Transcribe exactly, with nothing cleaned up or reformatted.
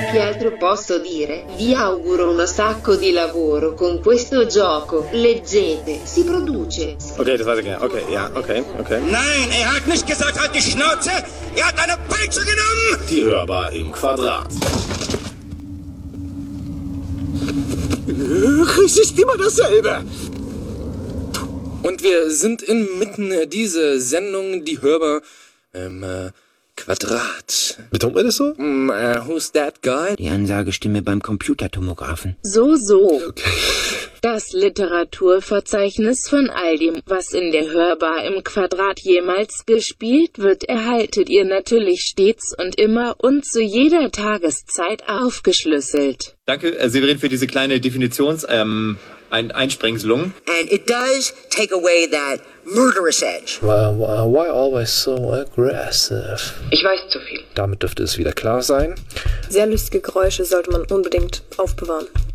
Che altro posso dire? Vi auguro un sacco di lavoro con questo gioco. Leggete, si produce. Okay, das weiß ich gerne. Okay, ja, okay, okay. Nein, er hat nicht gesagt, halt die Schnauze. Er hat eine Peitsche genommen. Die Hörbar im Quadrat. Es ist immer dasselbe. Und wir sind inmitten dieser Sendung, die Hörbar im äh, Quadrat. Betont man das so? Mm, uh, who's that guy? Die Ansagestimme beim Computertomographen. So, so. Okay. Das Literaturverzeichnis von all dem, was in der Hörbar im Quadrat jemals gespielt wird, erhaltet ihr natürlich stets und immer und zu jeder Tageszeit aufgeschlüsselt. Danke, äh, Severin, für diese kleine Definitions- ähm, Ein Einsprengselung. And it does take away that murderous edge. Why, why, why always so aggressive? Ich weiß zu viel. Damit dürfte es wieder klar sein. Sehr lustige Geräusche sollte man unbedingt aufbewahren.